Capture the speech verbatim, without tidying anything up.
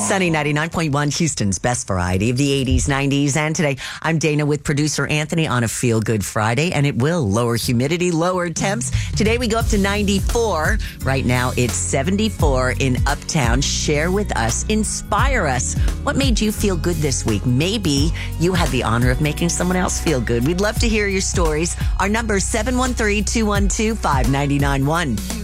Sunny ninety-nine point one, Houston's best variety of the eighties, nineties, and today. I'm Dana with producer Anthony on a Feel Good Friday, and it will lower humidity, lower temps. Today we go up to ninety-four. Right now it's seventy-four in Uptown. Share with us, inspire us. What made you feel good this week? Maybe you had the honor of making someone else feel good. We'd love to hear your stories. Our number is seven one three, two one two, five nine nine one.